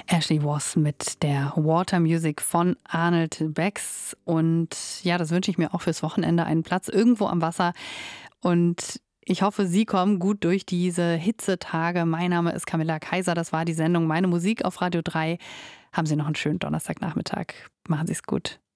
Ashley Voss mit der Water Music von Arnold Becks. Und ja, das wünsche ich mir auch fürs Wochenende, einen Platz irgendwo am Wasser. Und ich hoffe, Sie kommen gut durch diese Hitzetage. Mein Name ist Camilla Kaiser. Das war die Sendung Meine Musik auf Radio 3. Haben Sie noch einen schönen Donnerstagnachmittag. Machen Sie es gut.